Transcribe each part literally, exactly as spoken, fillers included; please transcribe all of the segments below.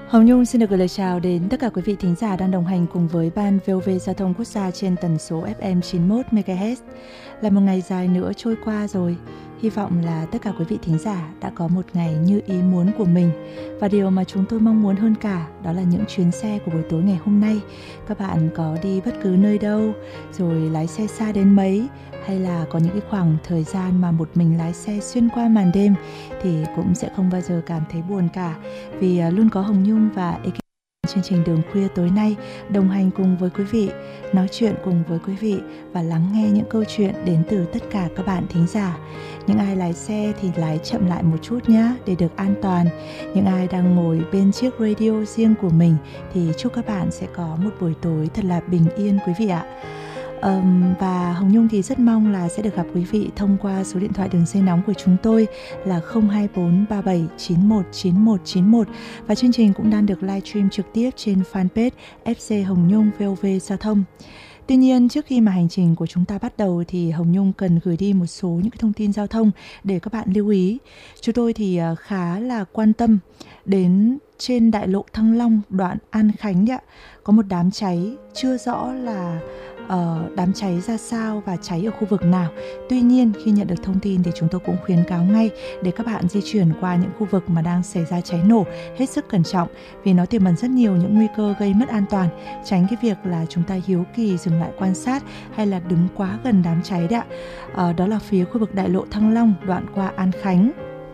Hồng Nhung xin được gửi lời chào đến tất cả quý vị thính giả đang đồng hành cùng với Ban vê o vê Giao thông Quốc gia trên tần số ép em chín mươi mốt mê ga héc. Là một ngày dài nữa trôi qua rồi, hy vọng là tất cả quý vị thính giả đã có một ngày như ý muốn của mình. Và điều mà chúng tôi mong muốn hơn cả đó là những chuyến xe của buổi tối ngày hôm nay. Các bạn có đi bất cứ nơi đâu, rồi lái xe xa đến mấy, hay là có những cái khoảng thời gian mà một mình lái xe xuyên qua màn đêm, thì cũng sẽ không bao giờ cảm thấy buồn cả. Vì luôn có Hồng Nhung và ekip chương trình Đường Khuya tối nay đồng hành cùng với quý vị, nói chuyện cùng với quý vị và lắng nghe những câu chuyện đến từ tất cả các bạn thính giả. Những ai lái xe thì lái chậm lại một chút nhé, để được an toàn. Những ai đang ngồi bên chiếc radio riêng của mình thì chúc các bạn sẽ có một buổi tối thật là bình yên quý vị ạ. Um, và Hồng Nhung thì rất mong là sẽ được gặp quý vị thông qua số điện thoại đường dây nóng của chúng tôi là không hai bốn ba bảy chín một chín một chín một, và chương trình cũng đang được livestream trực tiếp trên fanpage ép xê Hồng Nhung vê o vê Giao thông. Tuy nhiên, trước khi mà hành trình của chúng ta bắt đầu thì Hồng Nhung cần gửi đi một số những cái thông tin giao thông để các bạn lưu ý. Chúng tôi thì khá là quan tâm đến trên đại lộ Thăng Long đoạn An Khánh đấy ạ, có một đám cháy chưa rõ là uh, đám cháy ra sao và cháy ở khu vực nào. Tuy nhiên, khi nhận được thông tin thì chúng tôi cũng khuyến cáo ngay để các bạn di chuyển qua những khu vực mà đang xảy ra cháy nổ hết sức cẩn trọng, vì nó tiềm ẩn rất nhiều những nguy cơ gây mất an toàn. Tránh cái việc là chúng ta hiếu kỳ dừng lại quan sát hay là đứng quá gần đám cháy đấy ạ. Uh, đó là phía khu vực đại lộ Thăng Long đoạn qua An Khánh.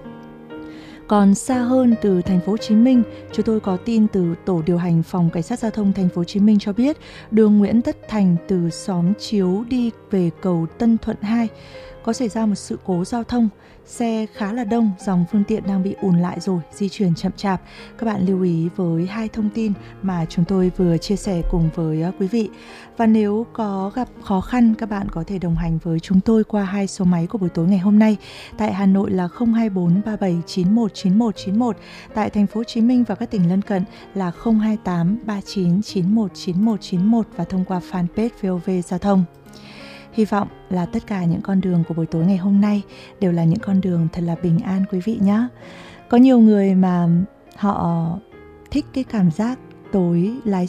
Còn xa hơn, từ thành phố Hồ Chí Minh, chúng tôi có tin từ tổ điều hành phòng cảnh sát giao thông thành phố Hồ Chí Minh cho biết đường Nguyễn Tất Thành từ xóm Chiếu đi về cầu Tân Thuận hai có xảy ra một sự cố giao thông. Xe khá là đông, dòng phương tiện đang bị ùn lại rồi, di chuyển chậm chạp. Các bạn lưu ý với hai thông tin mà chúng tôi vừa chia sẻ cùng với quý vị. Và nếu có gặp khó khăn, các bạn có thể đồng hành với chúng tôi qua hai số máy của buổi tối ngày hôm nay. Tại Hà Nội là không hai bốn ba bảy chín một chín một chín một, tại thành phố Hồ Chí Minh và các tỉnh lân cận là không hai tám ba chín chín một chín một chín một, và thông qua fanpage vê o vê Giao thông. Hy vọng là tất cả những con đường của buổi tối ngày hôm nay đều là những con đường thật là bình an quý vị nhé. Có nhiều người mà họ thích cái cảm giác tối lái